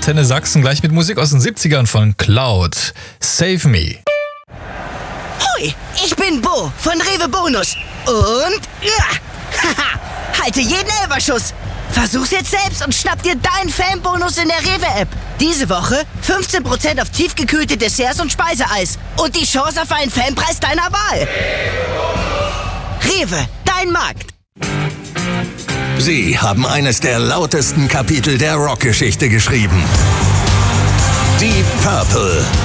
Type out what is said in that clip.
Antenne Sachsen gleich mit Musik aus den 70ern von Cloud. Save Me. Hoi, ich bin Bo von Rewe Bonus. Und halte jeden Elferschuss. Versuch's jetzt selbst und schnapp dir deinen Fanbonus in der Rewe-App. Diese Woche 15% auf tiefgekühlte Desserts und Speiseeis. Und die Chance auf einen Fanpreis deiner Wahl. Rewe, dein Markt. Sie haben eines der lautesten Kapitel der Rockgeschichte geschrieben. Deep Purple.